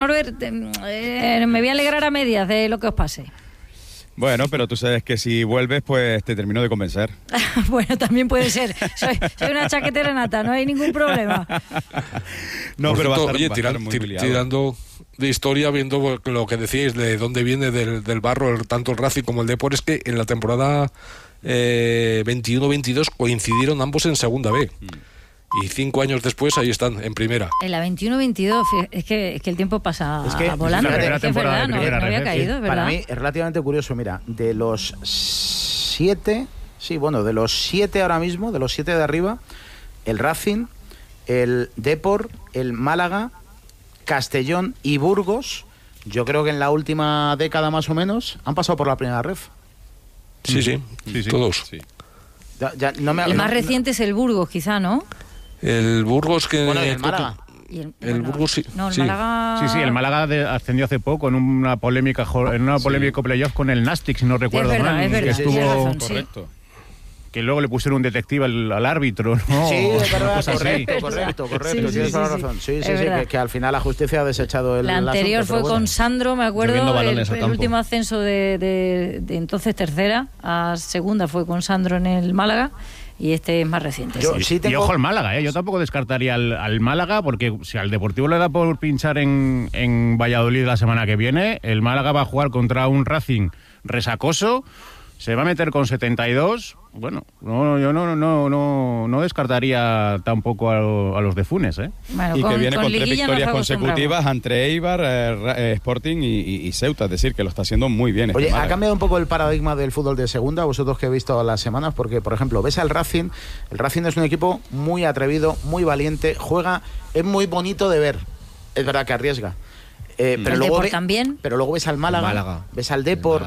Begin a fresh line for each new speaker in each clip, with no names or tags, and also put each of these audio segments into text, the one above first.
Norbert, me voy a alegrar a medias de lo que os pase.
Bueno, pero tú sabes que si vuelves, pues te termino de convencer.
Bueno, también puede ser. Soy una chaquetera nata, no hay ningún problema.
No, pero
tirando de historia, viendo lo que decíais de dónde viene del barro, tanto el Racing como el Depor, es que en la temporada 21-22 coincidieron ambos en segunda B. Y 5 años después ahí están, en primera.
En la 21-22, es que el tiempo pasa volando.
Es verdad, no
había caído, es verdad.
Para mí es relativamente curioso, mira, de los 7, de los 7 ahora mismo, de los 7 de arriba, el Racing, el Depor, el Málaga, Castellón y Burgos, yo creo que en la última década más o menos, han pasado por la primera ref.
Sí, todos.
Sí.
El más reciente es el Burgos, quizá, ¿no?
El Burgos que...
Bueno, y el Málaga.
Burgos sí.
No, el Málaga...
Sí, el Málaga ascendió hace poco en una polémica playoff con el Nastic, si no recuerdo mal.
Es verdad,
que estuvo
razón,
correcto.
Que luego le pusieron un detective al árbitro, ¿no?
Sí, es verdad, correcto.
Sí,
Tienes toda la razón. Sí, que al final la justicia ha desechado el
La anterior
asunto,
fue con Sandro, me acuerdo, el
campo.
último ascenso de entonces tercera a segunda fue con Sandro en el Málaga. Y este es más reciente.
Y ojo al Málaga, yo tampoco descartaría al Málaga, porque si al Deportivo le da por pinchar en Valladolid la semana que viene, el Málaga va a jugar contra un Racing resacoso, se va a meter con 72. Bueno, yo no descartaría tampoco a los de Funes, ¿eh?
Bueno, y que viene con 3 victorias consecutivas entre Eibar, Sporting y Ceuta, es decir, que lo está haciendo muy bien.
Oye, ha cambiado un poco el paradigma del fútbol de segunda, vosotros que he visto las semanas, porque, por ejemplo, ves al Racing, el Racing es un equipo muy atrevido, muy valiente, juega, es muy bonito de ver, es verdad que arriesga. Pero luego
también.
Pero luego ves al Málaga. Ves al Depor,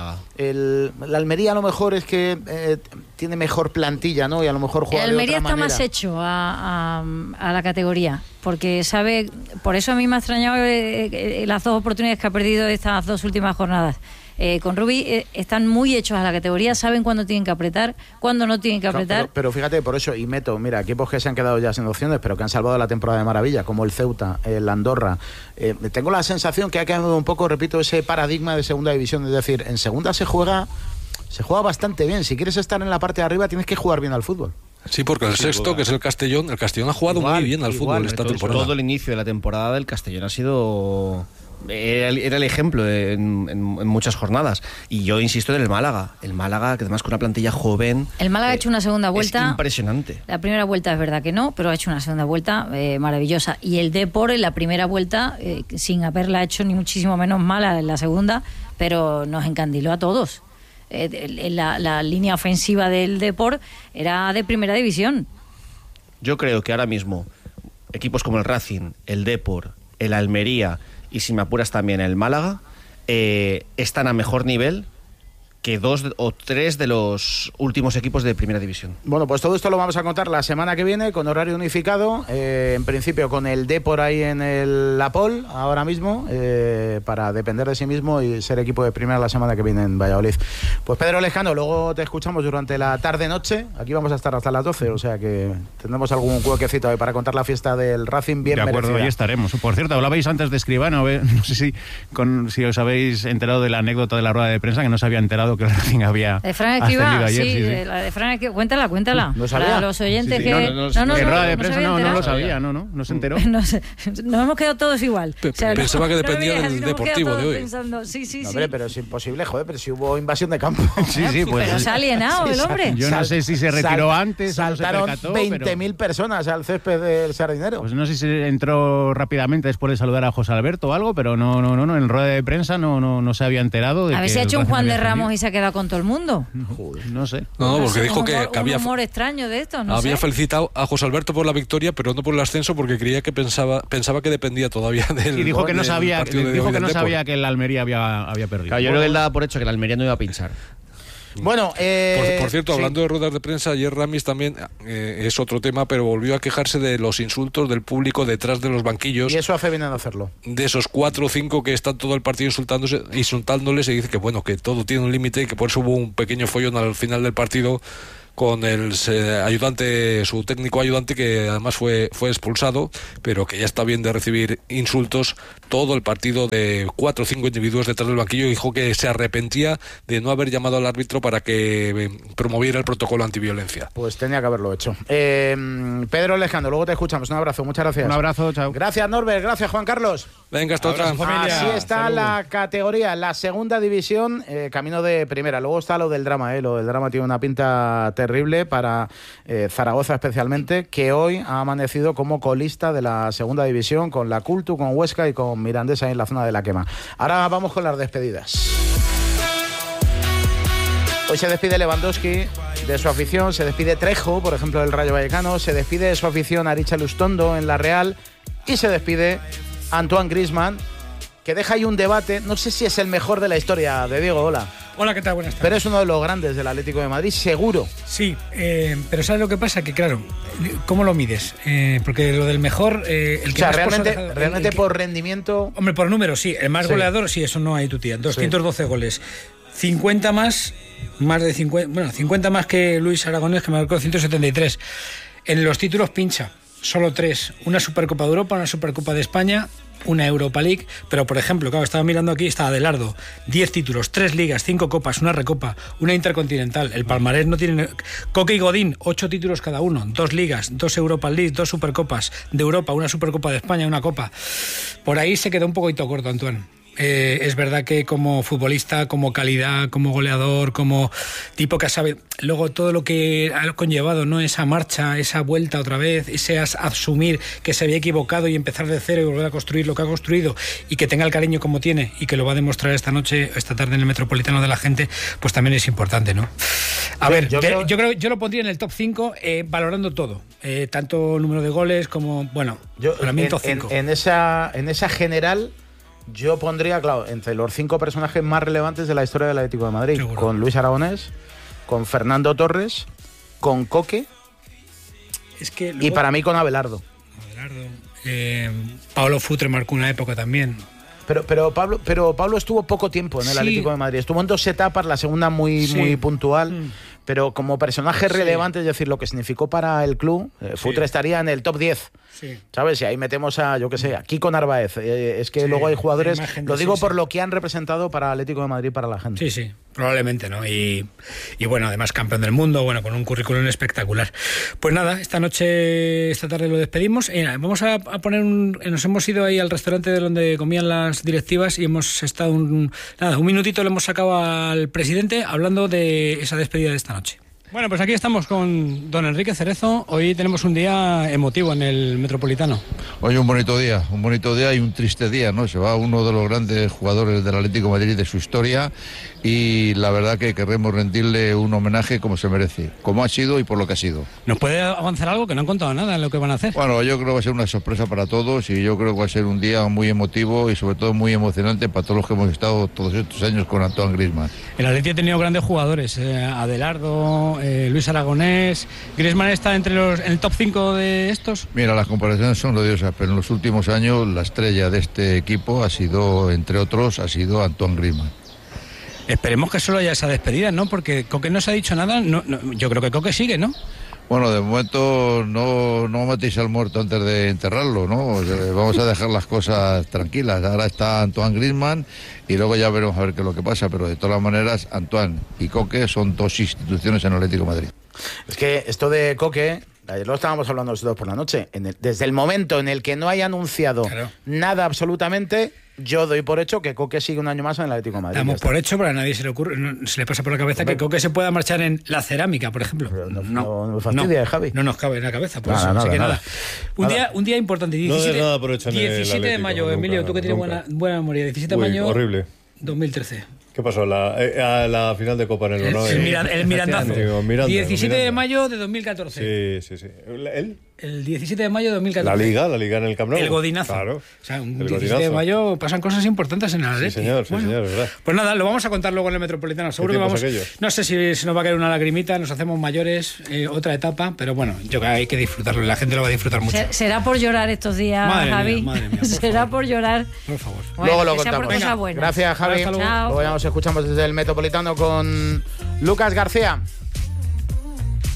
la Almería a lo mejor es que tiene mejor plantilla, ¿no? Y a lo mejor juega de otra manera.
El Almería está más hecho a la categoría, porque sabe, por eso a mí me ha extrañado las 2 oportunidades que ha perdido estas 2 últimas jornadas. Con Rubi están muy hechos a la categoría, saben cuándo tienen que apretar, cuándo no tienen que apretar.
Pero fíjate, por eso, y meto, mira, equipos que se han quedado ya sin opciones, pero que han salvado la temporada de maravilla, como el Ceuta, el Andorra. Tengo la sensación que ha quedado un poco, repito, ese paradigma de segunda división, es decir, en segunda se juega bastante bien. Si quieres estar en la parte de arriba, tienes que jugar bien al fútbol.
Sí, porque el sexto, que es el Castellón ha jugado muy bien al fútbol esta temporada.
Todo el inicio de la temporada del Castellón ha sido... Era el ejemplo en muchas jornadas. Y yo insisto en el Málaga, que además con una plantilla joven.
El Málaga ha hecho una segunda vuelta.
Es impresionante.
La primera vuelta es verdad que no, pero ha hecho una segunda vuelta maravillosa. Y el Depor en la primera vuelta, sin haberla hecho ni muchísimo menos mala en la segunda, pero nos encandiló a todos. La línea ofensiva del Depor era de primera división.
Yo creo que ahora mismo equipos como el Racing, el Depor, el Almería y, si me apuras, también el Málaga, están a mejor nivel que 2 o 3 de los últimos equipos de primera división.
Bueno, pues todo esto lo vamos a contar la semana que viene con horario unificado, en principio con el Depor ahí en el Apol ahora mismo, para depender de sí mismo y ser equipo de primera la semana que viene en Valladolid. Pues Pedro Lejano, luego te escuchamos durante la tarde-noche, aquí vamos a estar hasta las 12, o sea que tendremos algún huequecito ahí para contar la fiesta del Racing bien merecida.
De acuerdo, ahí estaremos. Por cierto, hablabais antes de Escribano, no sé si os habéis enterado de la anécdota de la rueda de prensa, que no se había enterado que el Racing había
de Fran Escribá,
ayer,
sí. La de Fran Escribá, cuéntala.
No sabía.
Para los oyentes que...
No, rueda de prensa no lo sabía, no se enteró.
Nos hemos quedado todos igual.
Pensaba que dependía del Deportivo de hoy.
Pensando, sí.
Hombre, pero es imposible, pero si hubo invasión de campo.
Sí, pues.
Pero se ha alienado el hombre.
Yo no sé si se retiró antes o no se
saltaron
percató,
20.000 personas al césped del Sardinero.
Pues no sé si entró rápidamente después de saludar a José Alberto o algo, pero no, en rueda de prensa no se había enterado.
A ver si ha hecho un Juan de Ramos y se ha quedado con todo el mundo.
No sé.
No, porque dijo que había
un humor extraño de esto,
había felicitado a José Alberto por la victoria, pero no por el ascenso, porque creía que pensaba que dependía todavía del.
Y dijo que no sabía que el Almería había perdido.
Claro, yo creo que él daba por hecho que el Almería no iba a pinchar.
Bueno,
por cierto, hablando de ruedas de prensa, ayer Ramis también es otro tema, pero volvió a quejarse de los insultos del público detrás de los banquillos.
Y eso hace bien en hacerlo.
De esos 4 o 5 que están todo el partido insultándoles, y dice que bueno, que todo tiene un límite y que por eso hubo un pequeño follón al final del partido con el ayudante, su técnico ayudante, que además fue expulsado, pero que ya está bien de recibir insultos todo el partido, de 4 o 5 individuos detrás del banquillo. Dijo que se arrepentía de no haber llamado al árbitro para que promoviera el protocolo antiviolencia.
Pues tenía que haberlo hecho. Pedro Alejandro, luego te escuchamos. Un abrazo, muchas gracias.
Un abrazo, chao.
Gracias, Norbert, gracias, Juan Carlos.
Venga, hasta otra.
Así está la categoría, la segunda división, camino de primera. Luego está lo del drama, lo del drama tiene una pinta terrible para Zaragoza especialmente, que hoy ha amanecido como colista de la segunda división, con la Cultu, con Huesca y con Mirandés ahí en la zona de la quema. Ahora vamos con las despedidas. Hoy se despide Lewandowski de su afición, se despide Trejo, por ejemplo, del Rayo Vallecano, se despide de su afición Aricha Lustondo en la Real y se despide Antoine Griezmann, que deja ahí un debate, no sé si es el mejor de la historia de Diego. Hola.
Hola, ¿qué tal? Buenas tardes.
Pero es uno de los grandes del Atlético de Madrid, seguro.
Sí, pero ¿sabes lo que pasa? Que claro, ¿cómo lo mides? Porque lo del mejor... el que
realmente por rendimiento...
Hombre, por número, sí. El más goleador, sí, eso no hay tu tía. 212 goles. 50 más de 50... Bueno, 50 más que Luis Aragonés, que marcó 173. En los títulos pincha. Solo 3. Una Supercopa de Europa, una Supercopa de España, una Europa League, pero por ejemplo, claro, estaba mirando aquí, está Adelardo, 10 títulos, 3 ligas, 5 copas, una recopa, una intercontinental. El palmarés no tiene... Coque y Godín, 8 títulos cada uno, 2 ligas, 2 Europa League, 2 Supercopas de Europa, una Supercopa de España, una copa. Por ahí se quedó un poquito corto, Antoine. Es verdad que como futbolista, como calidad, como goleador, como tipo que sabe luego todo lo que ha conllevado, ¿no? Esa marcha, esa vuelta otra vez, ese asumir que se había equivocado y empezar de cero y volver a construir lo que ha construido, y que tenga el cariño como tiene y que lo va a demostrar esta tarde en el Metropolitano de la gente, pues también es importante, ¿no? A ver, yo lo pondría en el top 5, valorando todo, tanto el número de goles como, bueno, para mí top 5.
En esa general, yo pondría, claro, entre los 5 personajes más relevantes de la historia del Atlético de Madrid. Seguro. Con Luis Aragonés, con Fernando Torres, con Coque y para mí con Abelardo.
Pablo Futre marcó una época también.
Pero Pablo estuvo poco tiempo en el Atlético de Madrid. Estuvo en 2 etapas, la segunda muy puntual. Pero como personaje relevante, es decir, lo que significó para el club, Futre estaría en el top 10. Sí. ¿Sabes? Y ahí metemos a, yo qué sé, a Kiko Narváez. Es que luego hay jugadores, lo digo por lo que han representado para Atlético de Madrid, para la gente.
Sí, probablemente, ¿no? Y bueno, además campeón del mundo, bueno, con un currículum espectacular. Pues nada, esta tarde lo despedimos. Vamos a poner nos hemos ido ahí al restaurante de donde comían las directivas y hemos estado un minutito le hemos sacado al presidente hablando de esa despedida de esta noche. Bueno, pues aquí estamos con don Enrique Cerezo. Hoy tenemos un día emotivo en el Metropolitano.
Hoy un bonito día y un triste día, ¿no? Se va uno de los grandes jugadores del Atlético de Madrid de su historia y la verdad que queremos rendirle un homenaje como se merece, como ha sido y por lo que ha sido.
¿Nos puede avanzar algo? Que no han contado nada de lo que van a hacer.
Bueno, yo creo que va a ser una sorpresa para todos y yo creo que va a ser un día muy emotivo y sobre todo muy emocionante para todos los que hemos estado todos estos años con Antoine Griezmann.
El Atlético ha tenido grandes jugadores, Adelardo, Luis Aragonés. ¿Griezmann está en el top 5 de estos?
Mira, las comparaciones son odiosas, pero en los últimos años la estrella de este equipo ha sido, entre otros, Antoine Griezmann.
Esperemos que solo haya esa despedida, ¿no? Porque Coque no se ha dicho nada. No, yo creo que Coque sigue, ¿no?
Bueno, de momento no matéis al muerto antes de enterrarlo, ¿no? Vamos a dejar las cosas tranquilas. Ahora está Antoine Griezmann y luego ya veremos a ver qué es lo que pasa. Pero de todas maneras, Antoine y Coque son 2 instituciones en el Atlético de Madrid.
Es que esto de Coque, ayer lo estábamos hablando nosotros por la noche, desde el momento en el que no haya anunciado nada absolutamente, yo doy por hecho que Coque sigue un año más en el Atlético de Madrid.
Damos por hecho, pero a nadie se le ocurre, se le pasa por la cabeza que Coque se pueda marchar en la cerámica, por ejemplo.
No fastidia, Javi.
No nos cabe en la cabeza, por eso. Así que nada. Un día importante. 17 de mayo, Emilio, tú que tienes buena memoria. 17 de mayo.
Horrible.
2013.
¿Qué pasó? A la final de Copa en el ¿no?
El Mirandazo. 17 de mayo de 2014.
Sí.
El 17 de mayo de 2014.
La Liga en el Camp Nou.
El Godinazo.
Claro.
O sea, un 17 de mayo pasan cosas importantes en el Atleti.
Sí, señor, verdad.
Pues nada, lo vamos a contar luego en el Metropolitano. Seguro que vamos. No sé si se nos va a caer una lagrimita, nos hacemos mayores, otra etapa, pero bueno, yo creo que hay que disfrutarlo, la gente lo va a disfrutar mucho.
¿Será por llorar estos días, Javi?
Madre mía,
¿Será por llorar?
Por favor.
Bueno,
luego lo contamos.
Por cosas buenas.
Gracias, Javi.
Chao.
Luego ya nos escuchamos desde el Metropolitano con Lucas García.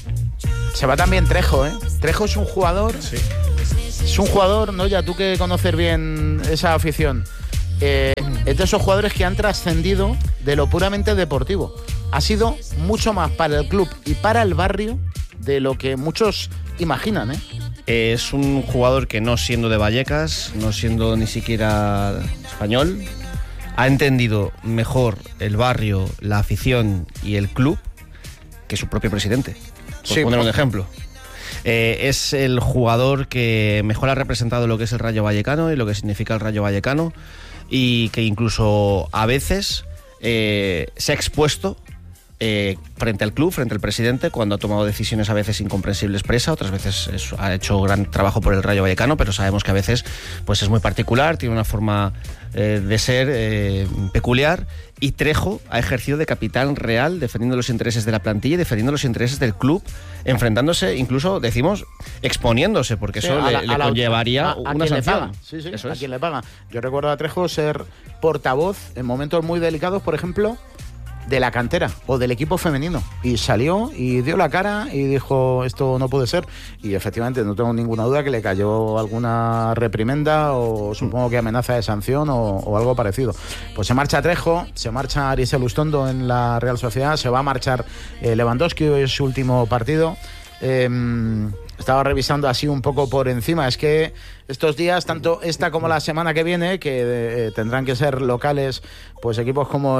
Se va también Trejo, ¿eh? Trejo es un jugador...
Sí.
Es un jugador, ¿no? Ya tú que conoces bien esa afición. Es de esos jugadores que han trascendido de lo puramente deportivo. Ha sido mucho más para el club y para el barrio de lo que muchos imaginan, ¿eh?
Es un jugador que, no siendo de Vallecas, no siendo ni siquiera español, ha entendido mejor el barrio, la afición y el club que su propio presidente. Por poner un ejemplo. Es el jugador que mejor ha representado lo que es el Rayo Vallecano y lo que significa el Rayo Vallecano, y que incluso a veces se ha expuesto frente al club, frente al presidente, cuando ha tomado decisiones a veces incomprensibles presa, otras veces ha hecho gran trabajo por el Rayo Vallecano, pero sabemos que a veces pues es muy particular, tiene una forma de ser peculiar, y Trejo ha ejercido de capitán real, defendiendo los intereses de la plantilla y defendiendo los intereses del club, enfrentándose, incluso, decimos, exponiéndose, porque eso le conllevaría una sanción.
Sí, a quien le paga. Yo recuerdo a Trejo ser portavoz en momentos muy delicados, por ejemplo, de la cantera o del equipo femenino, y salió y dio la cara y dijo esto no puede ser, y efectivamente no tengo ninguna duda que le cayó alguna reprimenda o supongo que amenaza de sanción o algo parecido. Pues se marcha Trejo, se marcha Arisel Ustondo en la Real Sociedad, se va a marchar Lewandowski, hoy es su último partido. Estaba revisando así un poco por encima, es que estos días, tanto esta como la semana que viene, que tendrán que ser locales, pues equipos como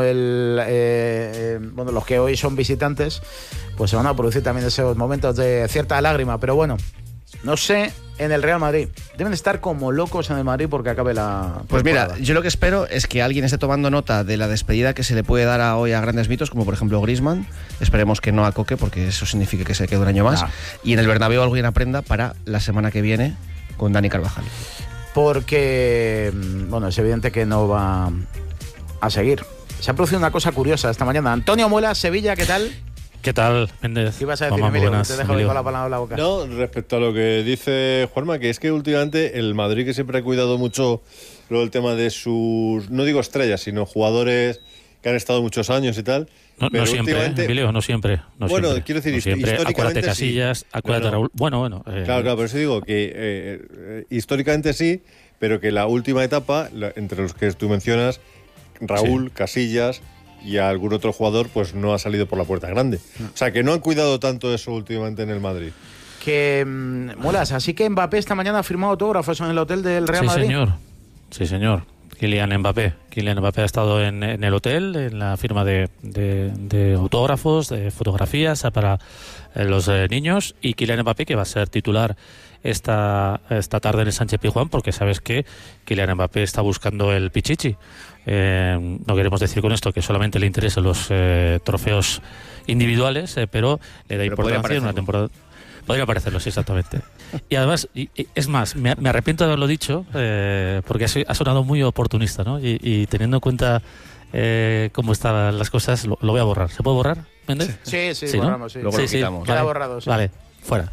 los que hoy son visitantes, pues se van a producir también esos momentos de cierta lágrima, pero bueno, no sé, en el Real Madrid deben estar como locos en el Madrid porque acabe la
pues
temporada.
Mira, yo lo que espero es que alguien esté tomando nota de la despedida que se le puede dar hoy a grandes mitos, como por ejemplo Griezmann. Esperemos que no a Coque, porque eso significa que se quede un año más. Y en el Bernabéu alguien aprenda para la semana que viene con Dani Carvajal.
Porque, bueno, es evidente que no va a seguir. Se ha producido una cosa curiosa esta mañana. Antonio Muela, Sevilla, ¿qué tal?
¿Qué tal, Méndez?
¿Qué ibas a decir, Emilio? Te dejo con la palabra en la boca.
No, respecto a lo que dice Juanma, que es que últimamente el Madrid, que siempre ha cuidado mucho lo del tema de sus, no digo estrellas, sino jugadores que han estado muchos años y tal.
No siempre, Emilio, no siempre.
Bueno, quiero decir, históricamente
acuérdate Casillas, acuérdate Raúl. Bueno.
Claro, por eso digo que históricamente sí, pero que la última etapa, entre los que tú mencionas, Raúl, Casillas y algún otro jugador, pues no ha salido por la puerta grande. O sea, que no han cuidado tanto eso últimamente en el Madrid.
Que molas, así que Mbappé esta mañana ha firmado autógrafos en el hotel del Real Madrid.
Sí, señor. Kylian Mbappé ha estado en el hotel, en la firma de autógrafos, de fotografías para los niños, y Kylian Mbappé, que va a ser titular esta tarde en el Sánchez Pizjuán, porque sabes que Kylian Mbappé está buscando el Pichichi. No queremos decir con esto que solamente le interesan los trofeos individuales, pero le da importancia en una temporada. Podría parecerlo, sí, exactamente. Y además, es más, me arrepiento de haberlo dicho, porque ha sonado muy oportunista, ¿no? Y teniendo en cuenta cómo estaban las cosas, lo voy a borrar. ¿Se puede borrar, Méndez?
Sí, borramos, ¿no?
Luego lo quitamos.
Queda borrado, sí.
Vale, fuera.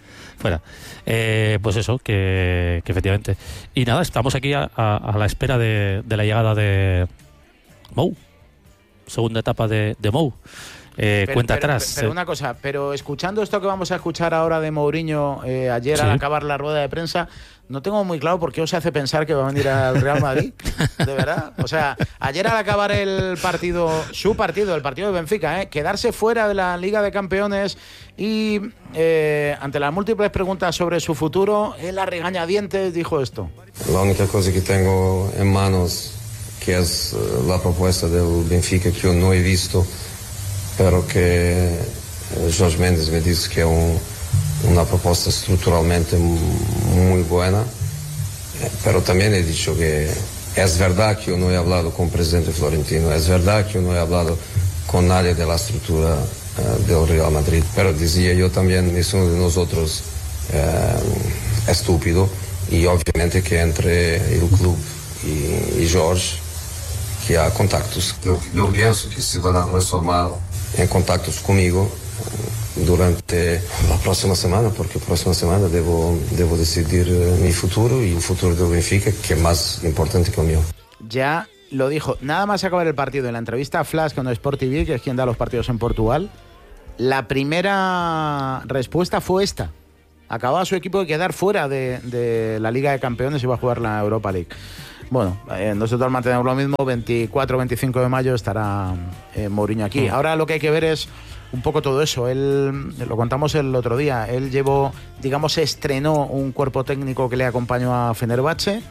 Pues eso, que efectivamente. Y nada, estamos aquí a la espera de la llegada de Mou. Segunda etapa de Mou. Cuenta atrás.
Pero una cosa, pero escuchando esto que vamos a escuchar ahora de Mourinho ayer al acabar la rueda de prensa, no tengo muy claro por qué os hace pensar que va a venir al Real Madrid, de verdad. O sea, ayer al acabar el partido, el partido de Benfica, quedarse fuera de la Liga de Campeones y ante las múltiples preguntas sobre su futuro, él a regañadientes dijo esto.
La única cosa que tengo en manos, que es la propuesta del Benfica, que yo no he visto, pero que Jorge Mendes me dice que es una propuesta estructuralmente muy buena, pero también he dicho que es verdad que yo no he hablado con el presidente Florentino, es verdad que yo no he hablado con nadie de la estructura del Real Madrid, pero decía yo también, ninguno de nosotros estúpido, y obviamente que entre el club y Jorge, que hay contactos. Yo pienso que se van a transformar en contactos conmigo durante la próxima semana, porque la próxima semana debo decidir mi futuro y el futuro del Benfica, que es más importante que el mío.
Ya lo dijo, nada más acabar el partido, en la entrevista a Flash con Sport TV, que es quien da los partidos en Portugal, La primera respuesta fue esta. Acababa su equipo de quedar fuera de la Liga de Campeones y iba a jugar la Europa League. Bueno, nosotros mantenemos lo mismo. 24-25 de mayo estará Mourinho aquí. Ahora lo que hay que ver es un poco todo eso. Él, lo contamos el otro día, él estrenó un cuerpo técnico que le acompañó a Fenerbahce,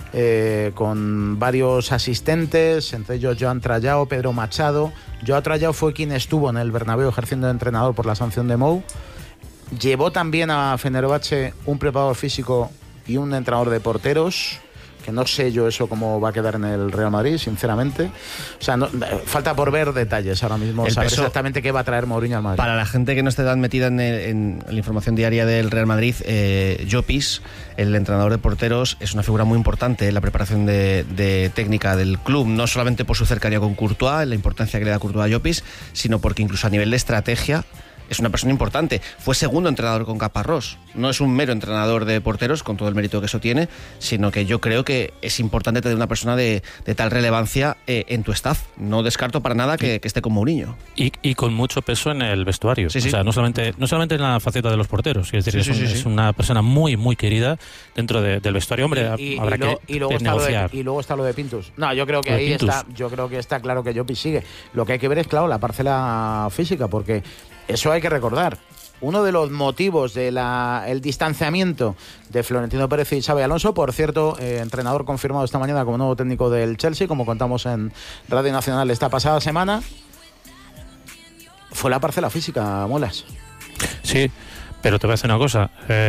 con varios asistentes, entre ellos Joan Trallao, Pedro Machado. Joan Trallao fue quien estuvo en el Bernabéu ejerciendo de entrenador por la sanción de Mou. Llevó también a Fenerbahce un preparador físico y un entrenador de porteros, que no sé yo eso cómo va a quedar en el Real Madrid, sinceramente. O sea, falta por ver detalles ahora mismo, saber exactamente qué va a traer Mourinho al Madrid.
Para la gente que no esté tan metida en la información diaria del Real Madrid, Llopis, el entrenador de porteros, es una figura muy importante en la preparación de técnica del club, no solamente por su cercanía con Courtois, la importancia que le da Courtois a Llopis, sino porque incluso a nivel de estrategia es una persona importante. Fue segundo entrenador con Caparrós. No es un mero entrenador de porteros, con todo el mérito que eso tiene, sino que yo creo que es importante tener una persona de tal relevancia en tu staff. No descarto para nada que esté con Mourinho.
Y con mucho peso en el vestuario.
Sí, sí.
O sea, no solamente en la faceta de los porteros. Es decir, es una persona muy, muy querida dentro del vestuario. Hombre, habrá que negociar.
Y luego está lo de Pintus. No, yo creo que ahí está. Yo creo que está claro que Llopis sigue. Lo que hay que ver es, claro, la parcela física, porque eso hay que recordar. Uno de los motivos del distanciamiento de Florentino Pérez y Xabi Alonso, por cierto, entrenador confirmado esta mañana como nuevo técnico del Chelsea, como contamos en Radio Nacional esta pasada semana, fue la parcela física, Muelas.
Sí, pero te voy a decir una cosa.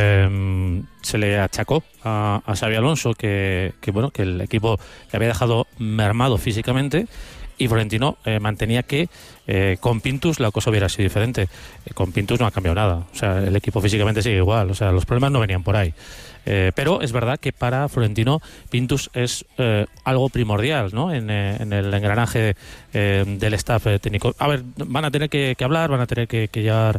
Se le achacó a Xabi Alonso que el equipo le había dejado mermado físicamente, y Florentino mantenía que con Pintus la cosa hubiera sido diferente. Con Pintus no ha cambiado nada. O sea, el equipo físicamente sigue igual. O sea, los problemas no venían por ahí. Pero es verdad que para Florentino Pintus es algo primordial, ¿no? En el engranaje del staff técnico. A ver, van a tener que hablar, van a tener que llegar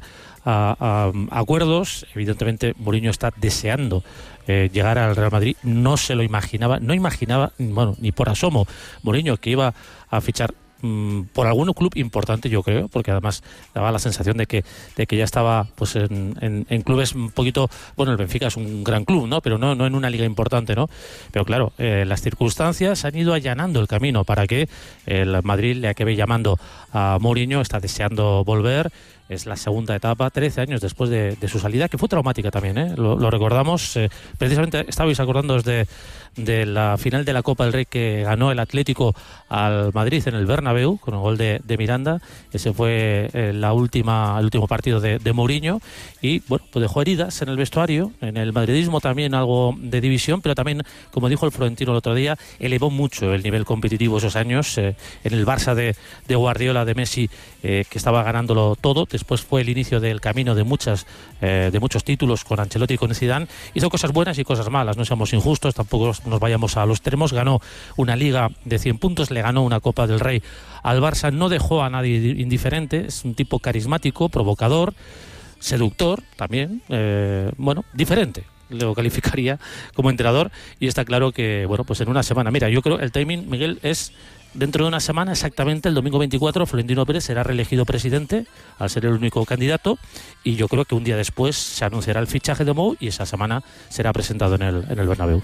a acuerdos. Evidentemente Mourinho está deseando llegar al Real Madrid. No se lo imaginaba, bueno, ni por asomo Mourinho que iba a fichar por algún club importante, yo creo, porque además daba la sensación de que ya estaba pues en clubes un poquito, bueno, el Benfica es un gran club, ¿no? Pero no en una liga importante, ¿no? Pero claro, las circunstancias han ido allanando el camino para que el Madrid le acabe llamando a Mourinho. Está deseando volver. Es la segunda etapa, 13 años después de su salida, que fue traumática también, ¿eh? Lo recordamos. Precisamente estabais acordándoos de la final de la Copa del Rey que ganó el Atlético al Madrid en el Bernabéu, con el gol de Miranda. Ese fue el último partido de Mourinho. Y bueno, pues dejó heridas en el vestuario, en el madridismo también algo de división, pero también, como dijo el Florentino el otro día, elevó mucho el nivel competitivo esos años. En el Barça de Guardiola, de Messi, que estaba ganándolo todo. Después fue el inicio del camino de muchos títulos con Ancelotti y con Zidane. Hizo cosas buenas y cosas malas, no seamos injustos, tampoco nos vayamos a los extremos. Ganó una Liga de 100 puntos, le ganó una Copa del Rey al Barça, no dejó a nadie indiferente. Es un tipo carismático, provocador, seductor también, diferente. Lo calificaría como entrenador, y está claro que, bueno, pues en una semana, mira, yo creo el timing, Miguel, es dentro de una semana, exactamente el domingo 24, Florentino Pérez será reelegido presidente al ser el único candidato, y yo creo que un día después se anunciará el fichaje de Mou y esa semana será presentado en el Bernabéu.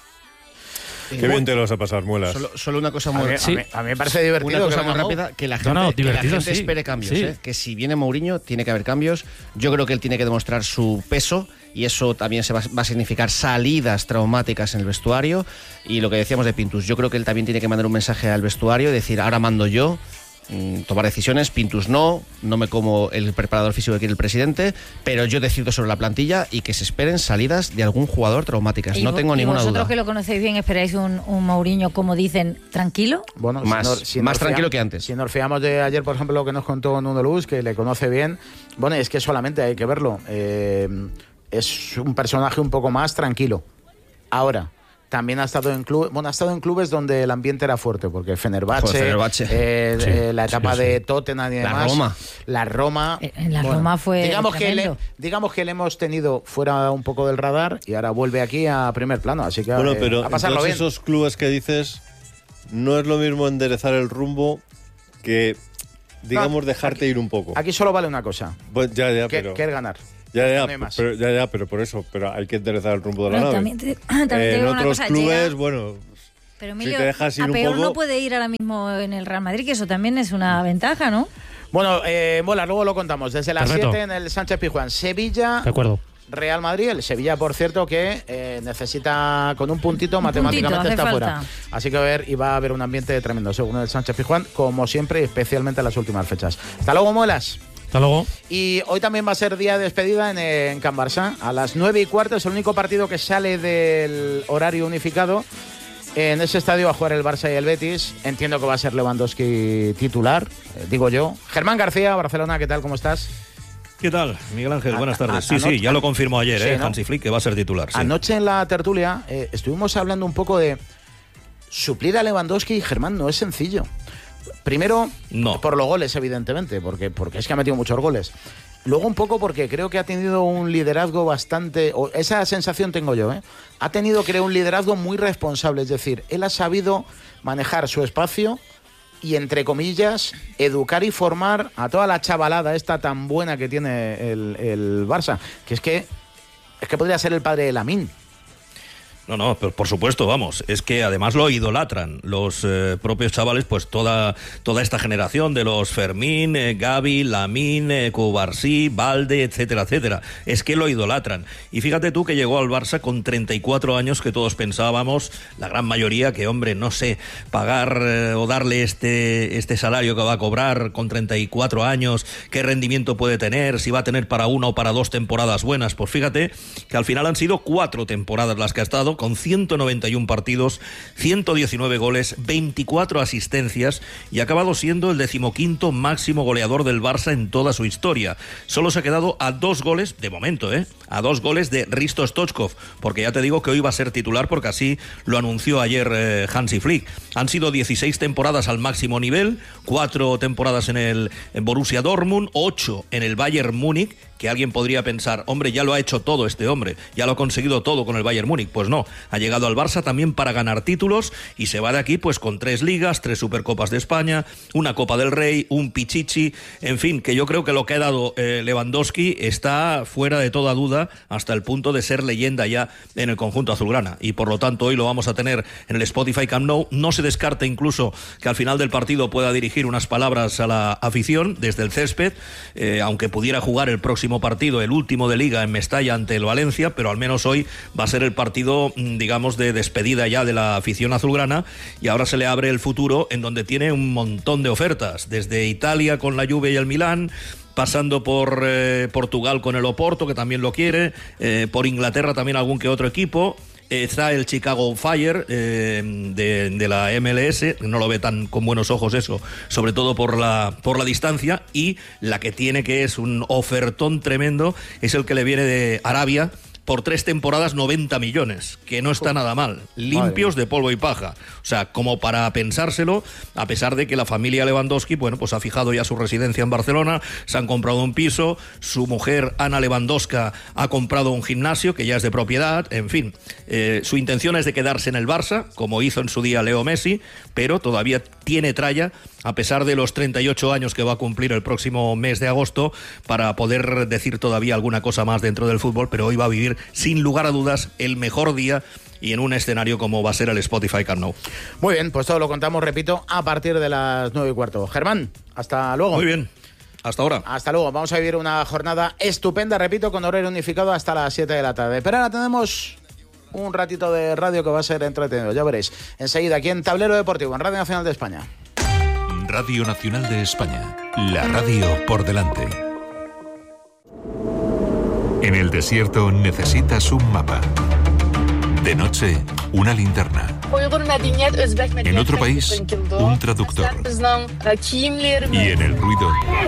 Qué bien te lo vas a pasar, Muelas.
Solo una cosa muy
a mí me parece divertido.
Una cosa muy rápida, que la gente espere cambios.
Sí.
Que si viene Mourinho, tiene que haber cambios. Yo creo que él tiene que demostrar su peso, y eso también va a significar salidas traumáticas en el vestuario. Y lo que decíamos de Pintus, yo creo que él también tiene que mandar un mensaje al vestuario, decir, ahora mando yo, tomar decisiones. Pintus no me como el preparador físico que quiere el presidente, pero yo decido sobre la plantilla, y que se esperen salidas de algún jugador traumáticas. No tengo ninguna duda.
¿Vosotros que lo conocéis bien esperáis un Mourinho, como dicen, tranquilo?
Bueno,
más tranquilo que antes.
Si nos fiamos de ayer, por ejemplo, lo que nos contó Nuno Luz, que le conoce bien, bueno, es que solamente hay que verlo. Es un personaje un poco más tranquilo. Ahora, también ha estado en clubes donde el ambiente era fuerte, porque Fenerbahce, la etapa de Tottenham y demás. La Roma.
La Roma fue
digamos que le hemos tenido fuera un poco del radar, y ahora vuelve aquí a primer plano, así que
pero
a pasarlo bien.
Esos clubes que dices, no es lo mismo enderezar el rumbo que digamos, dejarte ir un poco.
Aquí solo vale una cosa.
Pues ya,
que
pero...
es ganar.
Ya,
no hay más.
pero por eso, pero hay que enderezar el rumbo de la nave.
También te
en
digo
otros
una cosa,
clubes, bueno,
pero Emilio,
si te dejas ir
a
un
peor
poco...
no puede ir ahora mismo en el Real Madrid, que eso también es una ventaja, ¿no?
Bueno, Mola, luego lo contamos. Desde las 7 en el Sánchez Pizjuán. Sevilla...
De acuerdo.
Real Madrid, el Sevilla, por cierto, que necesita con un puntito matemáticamente está fuera. Así que va a haber un ambiente tremendo, según el Sánchez Pizjuán, como siempre, y especialmente en las últimas fechas. Hasta luego, Muelas.
Hasta luego.
Y hoy también va a ser día de despedida en Can Barça. A las 9:15 es el único partido que sale del horario unificado. En ese estadio va a jugar el Barça y el Betis. Entiendo que va a ser Lewandowski titular, digo yo. Germán García, Barcelona, ¿qué tal? ¿Cómo estás?
¿Qué tal, Miguel Ángel? Buenas tardes. Sí, ya lo confirmó ayer, sí, ¿no? Hansi Flick, que va a ser titular. Sí.
Anoche en la tertulia estuvimos hablando un poco de suplir a Lewandowski, y Germán, no es sencillo. Primero, por los goles, evidentemente, porque es que ha metido muchos goles. Luego un poco porque creo que ha tenido un liderazgo bastante... esa sensación tengo yo, Ha tenido, creo, un liderazgo muy responsable. Es decir, él ha sabido manejar su espacio y, entre comillas, educar y formar a toda la chavalada esta tan buena que tiene el Barça. Que es que podría ser el padre de Lamine.
No, pero por supuesto, vamos, es que además lo idolatran los propios chavales, pues toda esta generación de los Fermín, Gavi, Lamine, Cubarsí, Balde, etcétera, etcétera. Es que lo idolatran. Y fíjate tú que llegó al Barça con 34 años, que todos pensábamos, la gran mayoría, que hombre, no sé, pagar o darle este salario que va a cobrar con 34 años, qué rendimiento puede tener, si va a tener para 1 o para 2 temporadas buenas. Pues fíjate que al final han sido 4 temporadas las que ha estado, con 191 partidos, 119 goles, 24 asistencias y ha acabado siendo el 15º máximo goleador del Barça en toda su historia. Solo se ha quedado a 2 goles, de momento, a 2 goles de Hristo Stoichkov, porque ya te digo que hoy va a ser titular, porque así lo anunció ayer Hansi Flick. Han sido 16 temporadas al máximo nivel, 4 temporadas en Borussia Dortmund, 8 en el Bayern Múnich, que alguien podría pensar, hombre, ya lo ha hecho todo este hombre, ya lo ha conseguido todo con el Bayern Múnich. Pues no, ha llegado al Barça también para ganar títulos y se va de aquí pues con 3 ligas, 3 Supercopas de España, una Copa del Rey, un Pichichi, en fin, que yo creo que lo que ha dado Lewandowski está fuera de toda duda, hasta el punto de ser leyenda ya en el conjunto azulgrana, y por lo tanto hoy lo vamos a tener en el Spotify Camp Nou. No se descarta incluso que al final del partido pueda dirigir unas palabras a la afición desde el césped, aunque pudiera jugar el próximo partido, el último de Liga, en Mestalla ante el Valencia, pero al menos hoy va a ser el partido, digamos, de despedida ya de la afición azulgrana, y ahora se le abre el futuro, en donde tiene un montón de ofertas, desde Italia con la Juve y el Milán, pasando por Portugal con el Oporto, que también lo quiere, por Inglaterra también algún que otro equipo. Está el Chicago Fire de la MLS, no lo ve tan con buenos ojos eso, sobre todo por la distancia, y la que tiene, que es un ofertón tremendo, es el que le viene de Arabia, por 3 temporadas 90 millones, que no está nada mal, limpios de polvo y paja. O sea, como para pensárselo, a pesar de que la familia Lewandowski, bueno, pues ha fijado ya su residencia en Barcelona, se han comprado un piso, su mujer Ana Lewandowska ha comprado un gimnasio que ya es de propiedad, en fin, su intención es de quedarse en el Barça, como hizo en su día Leo Messi, pero todavía tiene tralla, a pesar de los 38 años que va a cumplir el próximo mes de agosto, para poder decir todavía alguna cosa más dentro del fútbol, pero hoy va a vivir sin lugar a dudas el mejor día, y en un escenario como va a ser el Spotify Camp Nou.
Muy bien, pues todo lo contamos, repito, a partir de las 9:15. Germán, hasta luego.
Muy bien, hasta ahora.
Hasta luego, vamos a vivir una jornada estupenda, repito, con horario unificado hasta las 7 de la tarde. Pero ahora tenemos un ratito de radio que va a ser entretenido, ya veréis. Enseguida, aquí en Tablero Deportivo, en Radio Nacional de España.
Radio Nacional de España, la radio por delante. En el desierto necesitas un mapa. De noche, una linterna. En otro país, un traductor. Y en el ruido,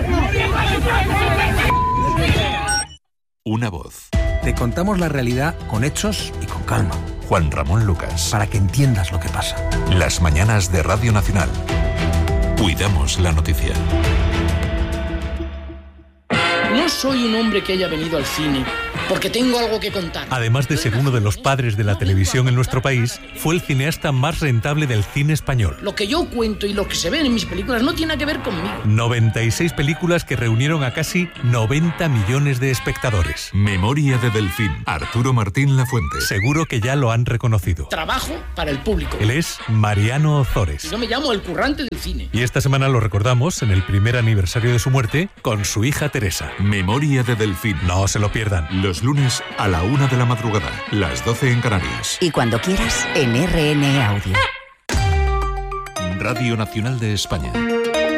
una voz.
Te contamos la realidad con hechos y con calma.
Juan Ramón Lucas.
Para que entiendas lo que pasa.
Las mañanas de Radio Nacional. Cuidamos la noticia.
No soy un hombre que haya venido al cine porque tengo algo que contar.
Además de ser uno de los padres de la televisión en nuestro país, fue el cineasta más rentable del cine español.
Lo que yo cuento y lo que se ven en mis películas no tiene que ver conmigo.
96 películas que reunieron a casi 90 millones de espectadores.
Memoria de Delfín. Arturo Martín Lafuente.
Seguro que ya lo han reconocido.
Trabajo para el público.
Él es Mariano Ozores.
Yo me llamo el currante del cine.
Y esta semana lo recordamos en el primer aniversario de su muerte con su hija Teresa.
Memoria de Delfín.
No se lo pierdan.
Los lunes a la 1 de la madrugada, las 12 en Canarias.
Y cuando quieras, en RN Audio.
Radio Nacional de España.